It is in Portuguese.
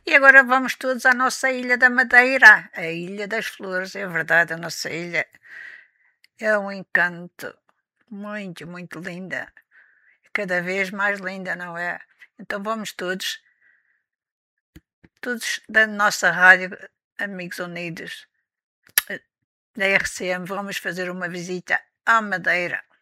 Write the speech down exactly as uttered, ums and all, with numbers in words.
E agora vamos todos à nossa Ilha da Madeira, a Ilha das Flores, é verdade, a nossa ilha é um encanto, muito, muito linda, cada vez mais linda, não é? Então vamos todos, todos da nossa rádio, Amigos Unidos, da R C M, vamos fazer uma visita à Madeira.